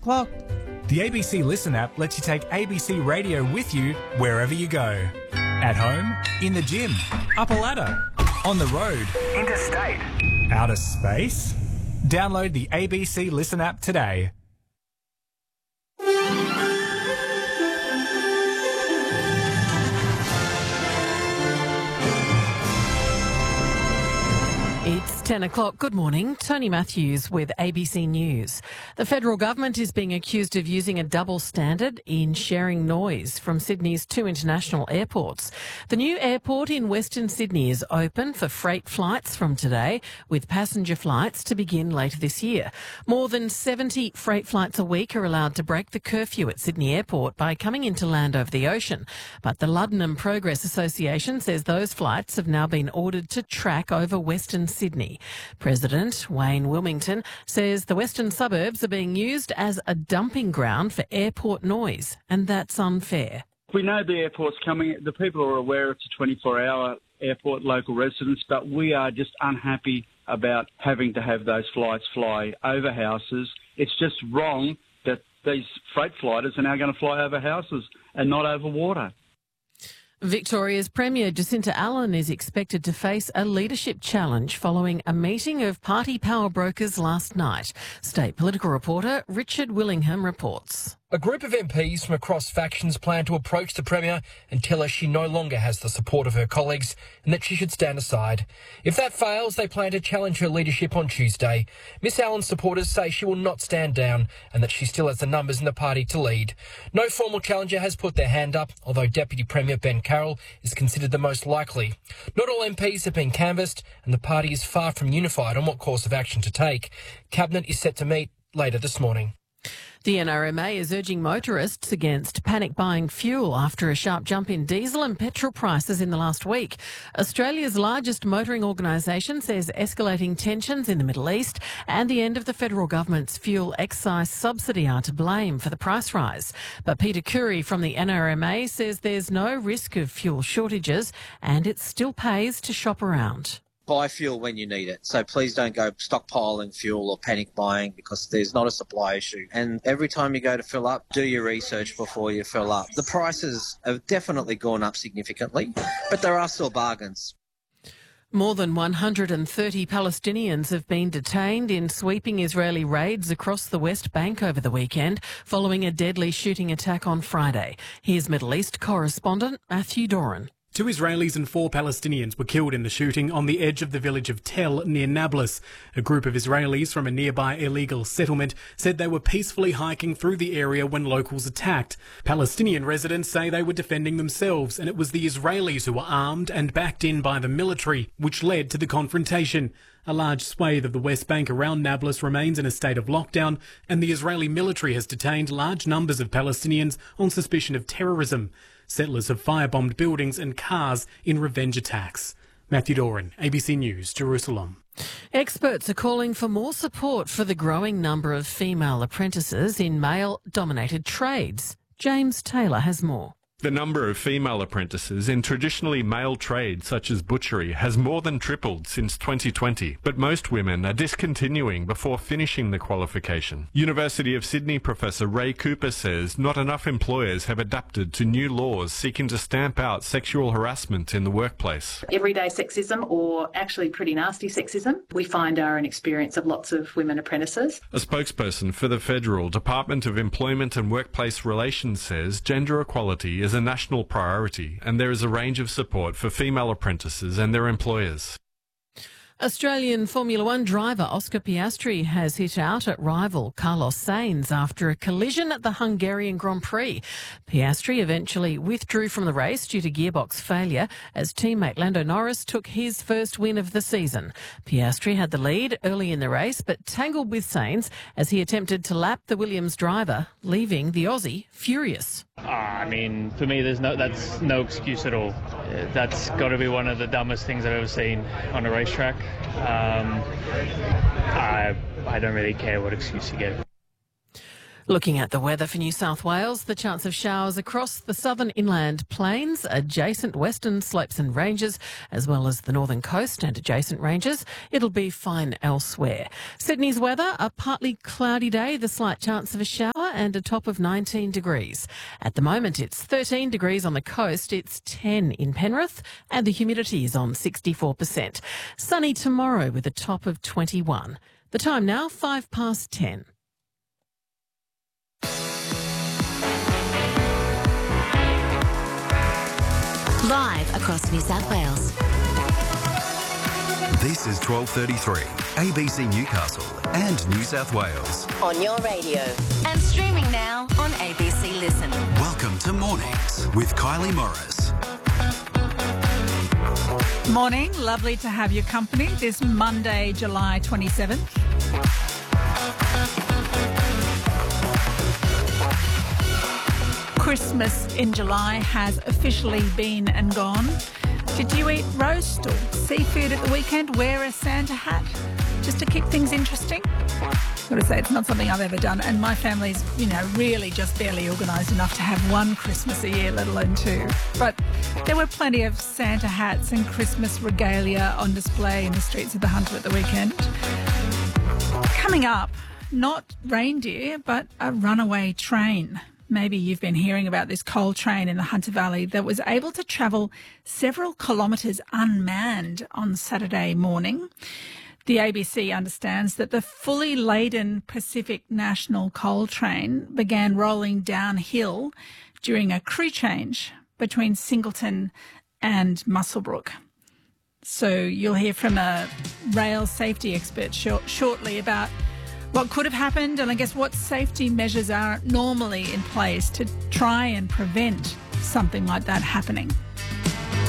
o'clock. The ABC Listen app lets you take ABC Radio with you wherever you go. At home, in the gym, up a ladder, on the road, interstate, outer space. Download the ABC Listen app today. It's 10 o'clock. Good morning. Tony Matthews with ABC News. The federal government is being accused of using a double standard in sharing noise from Sydney's two international airports. The new airport in Western Sydney is open for freight flights from today, with passenger flights to begin later this year. More than 70 freight flights a week are allowed to break the curfew at Sydney Airport by coming into land over the ocean. But the Luddenham Progress Association says those flights have now been ordered to track over Western Sydney. President Wayne Wilmington says the western suburbs are being used as a dumping ground for airport noise, and that's unfair. We know the airport's coming. The people are aware it's a 24-hour airport, local residents, but we are just unhappy about having to have those flights fly over houses. It's just wrong that these freight flighters are now going to fly over houses and not over water. Victoria's Premier Jacinta Allen is expected to face a leadership challenge following a meeting of party power brokers last night. State political reporter Richard Willingham reports. A group of MPs from across factions plan to approach the Premier and tell her she no longer has the support of her colleagues and that she should stand aside. If that fails, they plan to challenge her leadership on Tuesday. Miss Allen's supporters say she will not stand down and that she still has the numbers in the party to lead. No formal challenger has put their hand up, although Deputy Premier Ben Carroll is considered the most likely. Not all MPs have been canvassed and the party is far from unified on what course of action to take. Cabinet is set to meet later this morning. The NRMA is urging motorists against panic buying fuel after a sharp jump in diesel and petrol prices in the last week. Australia's largest motoring organisation says escalating tensions in the Middle East and the end of the federal government's fuel excise subsidy are to blame for the price rise. But Peter Curry from the NRMA says there's no risk of fuel shortages and it still pays to shop around. Buy fuel when you need it. So please don't go stockpiling fuel or panic buying because there's not a supply issue. And every time you go to fill up, do your research before you fill up. The prices have definitely gone up significantly, but there are still bargains. More than 130 Palestinians have been detained in sweeping Israeli raids across the West Bank over the weekend following a deadly shooting attack on Friday. Here's Middle East correspondent Matthew Doran. 2 Israelis and 4 Palestinians were killed in the shooting on the edge of the village of Tel near Nablus. A group of Israelis from a nearby illegal settlement said they were peacefully hiking through the area when locals attacked. Palestinian residents say they were defending themselves and it was the Israelis who were armed and backed in by the military, which led to the confrontation. A large swathe of the West Bank around Nablus remains in a state of lockdown and the Israeli military has detained large numbers of Palestinians on suspicion of terrorism. Settlers have firebombed buildings and cars in revenge attacks. Matthew Doran, ABC News, Jerusalem. Experts are calling for more support for the growing number of female apprentices in male-dominated trades. James Taylor has more. The number of female apprentices in traditionally male trades such as butchery has more than tripled since 2020, but most women are discontinuing before finishing the qualification. University of Sydney professor Ray Cooper says not enough employers have adapted to new laws seeking to stamp out sexual harassment in the workplace. Everyday sexism, or actually pretty nasty sexism, we find are an experience of lots of women apprentices. A spokesperson for the Federal Department of Employment and Workplace Relations says gender equality is a national priority and there is a range of support for female apprentices and their employers. Australian Formula One driver Oscar Piastri has hit out at rival Carlos Sainz after a collision at the Hungarian Grand Prix. Piastri eventually withdrew from the race due to gearbox failure as teammate Lando Norris took his first win of the season. Piastri had the lead early in the race but tangled with Sainz as he attempted to lap the Williams driver, leaving the Aussie furious. I mean, for me, that's no excuse at all. That's got to be one of the dumbest things I've ever seen on a racetrack. I don't really care what excuse you give. Looking at the weather for New South Wales, the chance of showers across the southern inland plains, adjacent western slopes and ranges, as well as the northern coast and adjacent ranges. It'll be fine elsewhere. Sydney's weather, a partly cloudy day, the slight chance of a shower. and a top of 19 degrees. At the moment, it's 13 degrees on the coast, it's 10 in Penrith, and the humidity is on 64%. Sunny tomorrow with a top of 21. The time now, 10:05. Live across New South Wales. This is 12:33, ABC Newcastle and New South Wales. On your radio. And streaming now on ABC Listen. Welcome to Mornings with Kylie Morris. Morning, lovely to have your company this Monday, July 27th. Christmas in July has officially been and gone. Did you eat roast or seafood at the weekend? Wear a Santa hat? Just to keep things interesting? I've got to say, it's not something I've ever done, and my family's, really just barely organised enough to have one Christmas a year, let alone two. But there were plenty of Santa hats and Christmas regalia on display in the streets of the Hunter at the weekend. Coming up, not reindeer, but a runaway train. Maybe you've been hearing about this coal train in the Hunter Valley that was able to travel several kilometres unmanned on Saturday morning. The ABC understands that the fully laden Pacific National coal train began rolling downhill during a crew change between Singleton and Muswellbrook. So you'll hear from a rail safety expert shortly about what could have happened and I guess what safety measures are normally in place to try and prevent something like that happening.